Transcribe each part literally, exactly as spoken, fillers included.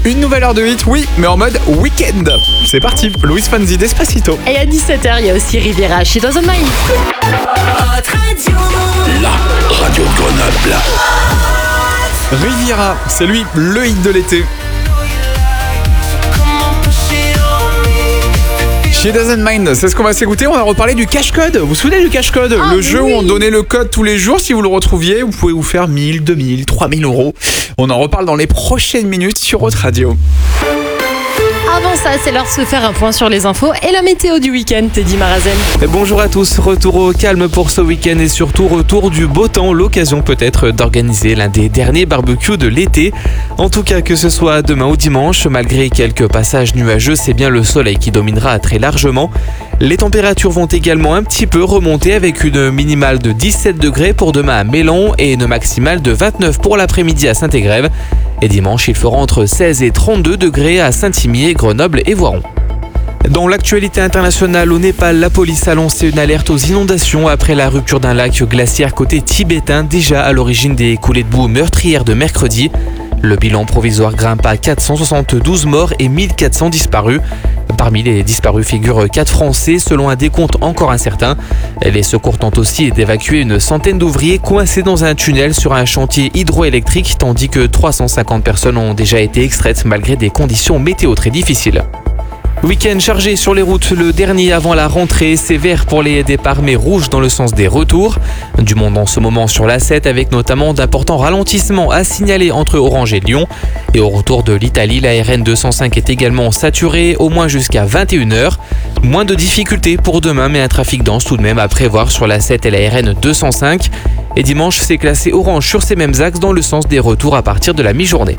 Une nouvelle heure de hit, oui, mais en mode week-end. C'est parti, Luis Fonsi, Despacito. Et à dix-sept heures, il y a aussi Riviera, She Doesn't Mind. La radio de Grenoble. Riviera, c'est lui, le hit de l'été. She Doesn't Mind, c'est ce qu'on va s'écouter. On a reparlé du cache-code. Vous vous souvenez du cache-code? Ah, Le jeu oui. où on donnait le code tous les jours. Si vous le retrouviez, vous pouvez vous faire mille, deux mille, trois mille euros. On en reparle dans les prochaines minutes sur Haute Radio. Avant ça, c'est l'heure de se faire un point sur les infos et la météo du week-end, Teddy Marazen. Bonjour à tous, retour au calme pour ce week-end et surtout retour du beau temps, l'occasion peut-être d'organiser l'un des derniers barbecues de l'été. En tout cas, que ce soit demain ou dimanche, malgré quelques passages nuageux, c'est bien le soleil qui dominera très largement. Les températures vont également un petit peu remonter avec une minimale de dix-sept degrés pour demain à Mélan et une maximale de vingt-neuf pour l'après-midi à Saint-Égrève. Et dimanche, il fera entre seize et trente-deux degrés à Saint-Imier, Grenoble et Voiron. Dans l'actualité internationale, au Népal, la police a lancé une alerte aux inondations après la rupture d'un lac glaciaire côté tibétain, déjà à l'origine des coulées de boue meurtrières de mercredi. Le bilan provisoire grimpe à quatre cent soixante-douze morts et mille quatre cents disparus. Parmi les disparus figurent quatre Français, selon un décompte encore incertain. Les secours tentent aussi d'évacuer une centaine d'ouvriers coincés dans un tunnel sur un chantier hydroélectrique, tandis que trois cent cinquante personnes ont déjà été extraites malgré des conditions météo très difficiles. Week-end chargé sur les routes, le dernier avant la rentrée, c'est vert pour les départs mais rouge dans le sens des retours. Du monde en ce moment sur l'A sept avec notamment d'importants ralentissements à signaler entre Orange et Lyon. Et au retour de l'Italie, la R N deux cent cinq est également saturée, au moins jusqu'à vingt et une heures. Moins de difficultés pour demain mais un trafic dense tout de même à prévoir sur l'A sept et la R N deux cent cinq. Et dimanche, c'est classé orange sur ces mêmes axes dans le sens des retours à partir de la mi-journée.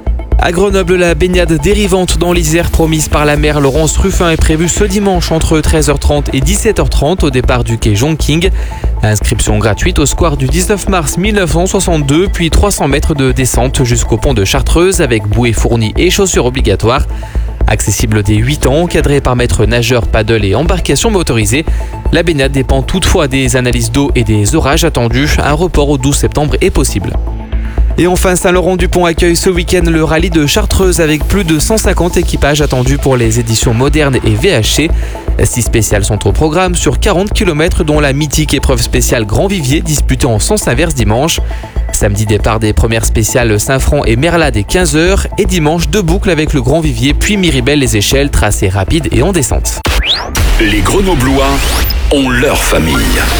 À Grenoble, la baignade dérivante dans l'Isère promise par la maire Laurence Ruffin est prévue ce dimanche entre treize heures trente et dix-sept heures trente au départ du quai Jonking. Inscription gratuite au square du dix-neuf mars mille neuf cent soixante-deux, puis trois cents mètres de descente jusqu'au pont de Chartreuse avec bouée fournie et chaussures obligatoires. Accessible dès huit ans, encadré par maître nageur, paddle et embarcation motorisée. La baignade dépend toutefois des analyses d'eau et des orages attendus. Un report au douze septembre est possible. Et enfin, Saint-Laurent-du-Pont accueille ce week-end le rallye de Chartreuse avec plus de cent cinquante équipages attendus pour les éditions modernes et V H C. Six spéciales sont au programme sur quarante kilomètres dont la mythique épreuve spéciale Grand Vivier disputée en sens inverse dimanche. Samedi, départ des premières spéciales Saint-Franc et Merla dès quinze heures et dimanche deux boucles avec le Grand Vivier puis Miribel les échelles, tracé rapide et en descente. Les Grenoblois ont leur famille.